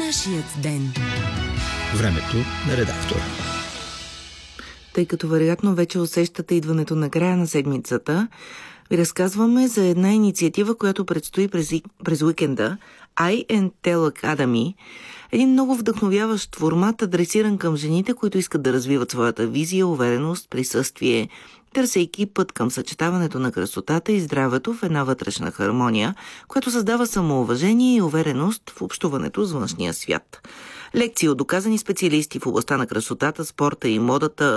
Нашият ден. Времето на редактора. Тъй като вероятно вече усещате идването на края на седмицата, ви разказваме за една инициатива, която предстои през уикенда. I and Tell Academy. Един много вдъхновяващ формат, адресиран към жените, които искат да развиват своята визия, увереност, присъствие, търсейки път към съчетаването на красотата и здравето в една вътрешна хармония, която създава самоуважение и увереност в общуването с външния свят. Лекции от доказани специалисти в областта на красотата, спорта и модата,